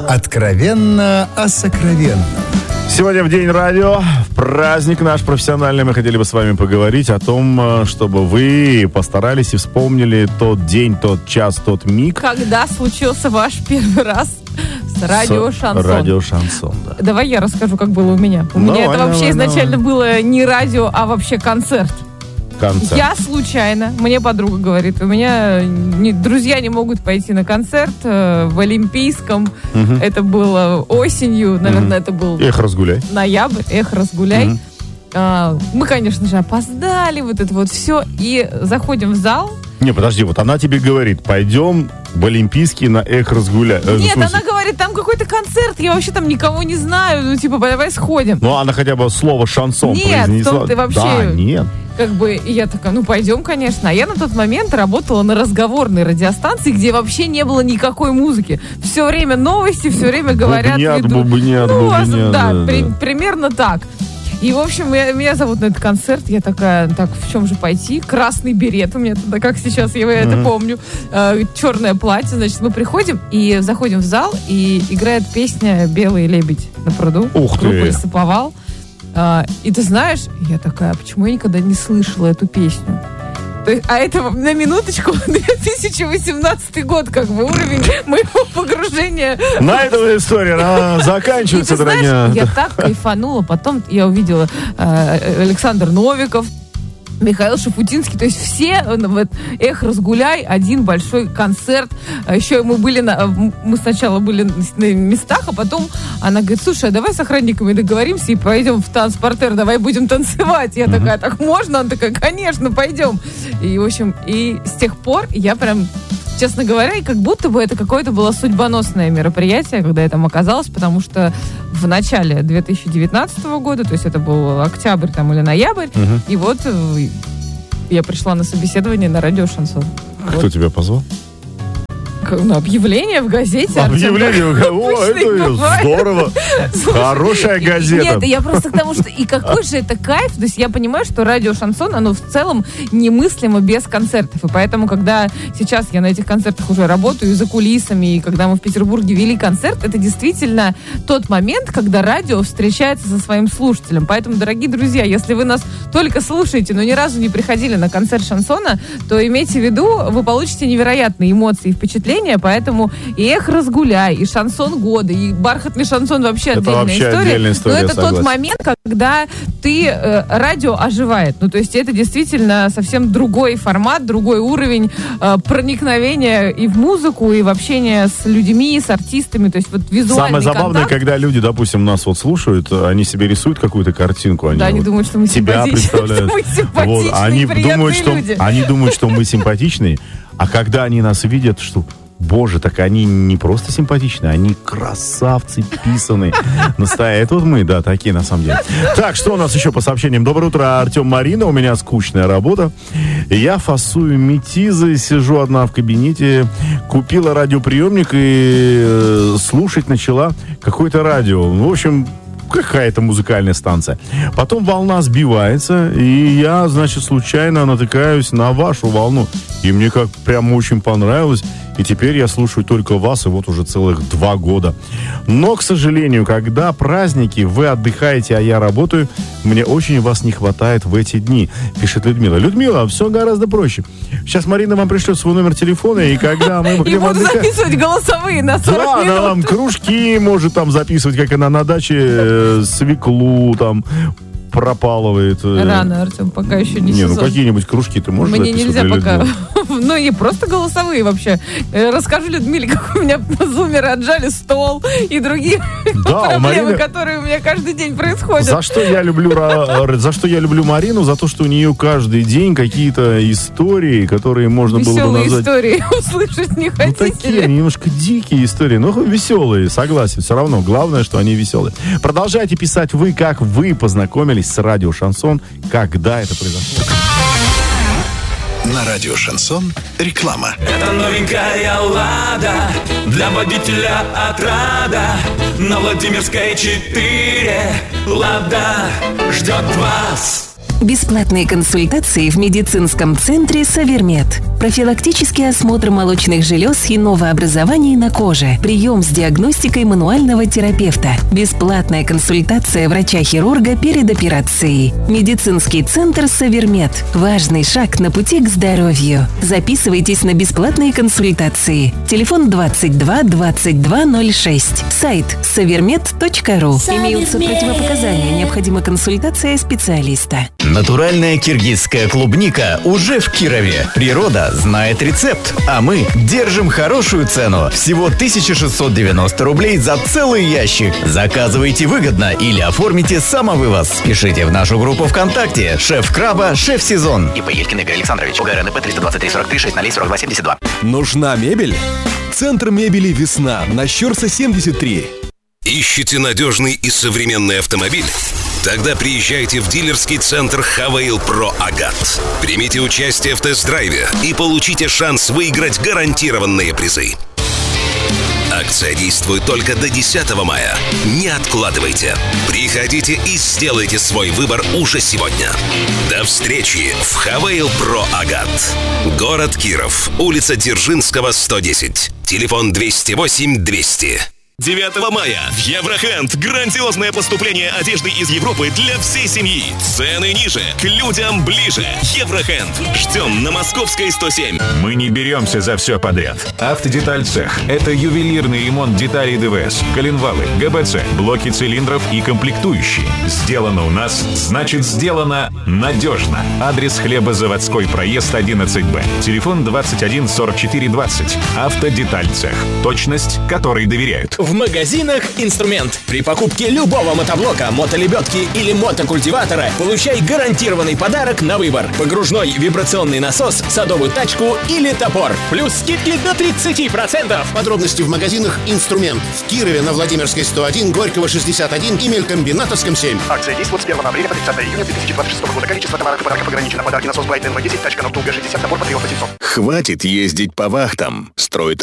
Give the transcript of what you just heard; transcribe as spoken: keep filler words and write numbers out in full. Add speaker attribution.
Speaker 1: Откровенно о сокровенном.
Speaker 2: Сегодня в День радио, праздник наш профессиональный. Мы хотели бы с вами поговорить о том, чтобы вы постарались и вспомнили тот день, тот час, тот миг.
Speaker 3: Когда случился ваш первый раз с радио Шансон?
Speaker 2: Радио Шансон, да.
Speaker 3: Давай я расскажу, как было у меня. У
Speaker 2: Давай,
Speaker 3: меня это вообще
Speaker 2: давай,
Speaker 3: изначально
Speaker 2: давай.
Speaker 3: было не радио, а вообще концерт.
Speaker 2: Концерт.
Speaker 3: Я случайно, мне подруга говорит, у меня не, друзья не могут пойти на концерт э, в Олимпийском.
Speaker 2: Угу.
Speaker 3: Это было осенью, наверное,
Speaker 2: Угу.
Speaker 3: это был
Speaker 2: Эх, разгуляй.
Speaker 3: ноябрь, эх, разгуляй.
Speaker 2: Угу.
Speaker 3: А, мы, конечно же, опоздали, вот это вот все. И заходим в зал.
Speaker 2: Не, подожди, вот она тебе говорит, пойдем в Олимпийский на эх, разгуляй. Э,
Speaker 3: Нет,
Speaker 2: в смысле?
Speaker 3: она говорит, там какой-то концерт, я вообще там никого не знаю, ну, типа, давай сходим.
Speaker 2: Ну, она хотя бы слово шансон
Speaker 3: Нет,
Speaker 2: произнесла.
Speaker 3: в том-то вообще-
Speaker 2: Да, нет.
Speaker 3: Как бы, и я такая, ну, пойдем, конечно. А я на тот момент работала на разговорной радиостанции, где вообще не было никакой музыки. Все время новости, все время говорят.
Speaker 2: Бубнят,
Speaker 3: ведут.
Speaker 2: бубнят,
Speaker 3: Ну,
Speaker 2: бубнят,
Speaker 3: да,
Speaker 2: да,
Speaker 3: при-
Speaker 2: да.
Speaker 3: примерно так. И, в общем, меня, меня зовут на этот концерт. Я такая, так, в чем же пойти? Красный берет у меня тогда, как сейчас я это
Speaker 2: Мгм.
Speaker 3: помню. Э, черное платье. Значит, мы приходим и заходим в зал, и играет песня «Белый лебедь на пруду».
Speaker 2: Ух ты.
Speaker 3: Группа «Лесоповал». А, и ты знаешь, я такая, почему я никогда не слышала эту песню? То есть, а это на минуточку две тысячи восемнадцатый год, как бы уровень моего погружения.
Speaker 2: На этом история она
Speaker 3: И
Speaker 2: заканчивается,
Speaker 3: ты знаешь,
Speaker 2: дорогие.
Speaker 3: я так кайфанула. Потом я увидела э, Александр Новиков, Михаил Шафутинский, то есть все, ну, вот, эх, разгуляй, один большой концерт. А еще мы были на, мы сначала были на местах, а потом она говорит, слушай, а давай с охранниками договоримся и пойдем в танцпортер, давай будем танцевать. Я такая, так можно? Она такая, конечно, пойдем. И, в общем, и с тех пор я прям, честно говоря, и как будто бы это какое-то было судьбоносное мероприятие, когда я там оказалась, потому что в начале две тысячи девятнадцатого года, то есть это был октябрь там, или ноябрь,
Speaker 2: Мгм.
Speaker 3: и вот э, я пришла на собеседование на радио Шансон.
Speaker 2: Кто
Speaker 3: Вот.
Speaker 2: тебя позвал?
Speaker 3: Как, ну, объявление в газете. Артем.
Speaker 2: Объявление. О,
Speaker 3: Обычно и
Speaker 2: это
Speaker 3: бывает.
Speaker 2: здорово. Хорошая газета.
Speaker 3: Нет, я просто к тому, что и какой же это кайф. То есть я понимаю, что радио Шансон, оно в целом немыслимо без концертов. И поэтому, когда сейчас я на этих концертах уже работаю за кулисами, и когда мы в Петербурге вели концерт, это действительно тот момент, когда радио встречается со своим слушателем. Поэтому, дорогие друзья, если вы нас только слушаете, но ни разу не приходили на концерт Шансона, то имейте в виду, вы получите невероятные эмоции и впечатления. Поэтому и эх, разгуляй, и шансон года, и бархатный шансон вообще
Speaker 2: Это
Speaker 3: отдельная
Speaker 2: вообще
Speaker 3: история.
Speaker 2: отдельная история,
Speaker 3: Но это
Speaker 2: согласен.
Speaker 3: тот момент, когда ты э, радио оживает. Ну, то есть это действительно совсем другой формат, другой уровень э, проникновения и в музыку, и в общение с людьми, с артистами. То есть вот визуальный
Speaker 2: Самое забавное,
Speaker 3: контакт.
Speaker 2: когда люди, допустим, нас вот слушают, они себе рисуют какую-то картинку. Они
Speaker 3: Да, они
Speaker 2: вот
Speaker 3: думают, что мы
Speaker 2: себя
Speaker 3: симпатичные,
Speaker 2: представляют.
Speaker 3: что мы симпатичные,
Speaker 2: Вот, они
Speaker 3: приятные
Speaker 2: думают, что,
Speaker 3: люди.
Speaker 2: они думают, что мы симпатичные, а когда они нас видят, что боже, так они не просто симпатичные, они красавцы писаные. Настоящие. Это вот мы, да, такие на самом деле. Так, что у нас еще по сообщениям? Доброе утро, Артем, Марина. У меня скучная работа. Я фасую метизы, сижу одна в кабинете, купила радиоприемник и э, слушать начала какое-то радио. В общем, какая-то музыкальная станция. Потом волна сбивается, и я, значит, случайно натыкаюсь на вашу волну. И мне как прям очень понравилось. И теперь я слушаю только вас, и вот уже целых два года. Но, к сожалению, когда праздники, вы отдыхаете, а я работаю, мне очень вас не хватает в эти дни, пишет Людмила. Людмила, все гораздо проще. Сейчас Марина вам пришлет свой номер телефона, и когда мы
Speaker 3: И
Speaker 2: будем
Speaker 3: буду
Speaker 2: отдыхать...
Speaker 3: записывать голосовые на сорок
Speaker 2: Да, она
Speaker 3: минут.
Speaker 2: вам кружки может там записывать, как она на даче э, свеклу там пропалывает. э.
Speaker 3: Рано, Артем, пока еще не,
Speaker 2: Не, ну
Speaker 3: сезон.
Speaker 2: какие-нибудь кружки ты можешь
Speaker 3: Мне
Speaker 2: записывать
Speaker 3: нельзя
Speaker 2: для
Speaker 3: пока.
Speaker 2: Людмилы?
Speaker 3: Ну, не просто голосовые вообще. Э, Расскажу Людмиле, как у меня зумеры отжали стол и другие
Speaker 2: Да, у
Speaker 3: проблемы,
Speaker 2: Марины-
Speaker 3: которые у меня каждый день происходят.
Speaker 2: За что я люблю Ра- за что я люблю Марину? За то, что у нее каждый день какие-то истории, которые можно было бы
Speaker 3: Веселые
Speaker 2: назвать.
Speaker 3: истории услышать не
Speaker 2: Ну,
Speaker 3: хотите
Speaker 2: такие,
Speaker 3: ли?
Speaker 2: они немножко дикие истории, но веселые, согласен. Все равно, главное, что они веселые. Продолжайте писать вы, как вы познакомились с радио Шансон, когда это произошло.
Speaker 1: На радио Шансон реклама.
Speaker 4: Это новенькая «Лада» для водителя отрада. На Владимирской четыре «Лада» ждет вас.
Speaker 5: Бесплатные консультации в медицинском центре «Савермед». Профилактический осмотр молочных желез и новообразований на коже. Прием с диагностикой мануального терапевта. Бесплатная консультация врача-хирурга перед операцией. Медицинский центр «Савермед». Важный шаг на пути к здоровью. Записывайтесь на бесплатные консультации. Телефон двадцать два двадцать два ноль шесть. Сайт савермед точка ру. Имеются противопоказания. Необходима консультация специалиста.
Speaker 6: Натуральная киргизская клубника уже в Кирове. Природа знает рецепт, а мы держим хорошую цену. Всего тысяча шестьсот девяносто рублей за целый ящик. Заказывайте выгодно или оформите самовывоз. Пишите в нашу группу ВКонтакте «Шеф Краба, Шеф Сезон».
Speaker 7: И по Елькин Игорь Александрович. УГРНП триста двадцать три сорок три шесть ноль сорок два семьдесят два.
Speaker 8: Нужна мебель? Центр мебели «Весна» на Щерса семьдесят три.
Speaker 9: Ищете надежный и современный автомобиль? Тогда приезжайте в дилерский центр Хавейл Про Агат. Примите участие в тест-драйве и получите шанс выиграть гарантированные призы. Акция действует только до десятого мая. Не откладывайте. Приходите и сделайте свой выбор уже сегодня. До встречи в Хавейл Про Агат. Город Киров. Улица Дзержинского, сто десять. Телефон двести восемь двести.
Speaker 4: девятого мая в Еврохенд грандиозное поступление одежды из Европы для всей семьи. Цены ниже, к людям ближе. Еврохенд. Ждем на Московской сто семь.
Speaker 10: Мы не беремся за все подряд. Автодеталь Цех – это ювелирный ремонт деталей ДВС, коленвалы, ГБЦ, блоки цилиндров и комплектующие. Сделано у нас, значит сделано надежно. Адрес: Хлебозаводской проезд одиннадцать Б. Телефон двадцать один сорок четыре двадцать. Автодеталь Цех. Точность, которой доверяют.
Speaker 11: В магазинах «Инструмент». При покупке любого мотоблока, мотолебедки или мотокультиватора получай гарантированный подарок на выбор. Погружной вибрационный насос, садовую тачку или топор. Плюс скидки до тридцать процентов.
Speaker 12: Подробности в магазинах «Инструмент». В Кирове на Владимирской сто один, Горького шестьдесят один и Мелькомбинатовском семь.
Speaker 13: Акция действует с первого апреля по тридцатое июня две тысячи двадцать шестого года. Количество товаров и подарков ограничено. Подарки: насос Блайт эн вэ десять, тачка Нортуга шестьдесят, набор Патриот восемьсот.
Speaker 1: Хватит ездить по вахтам. Строй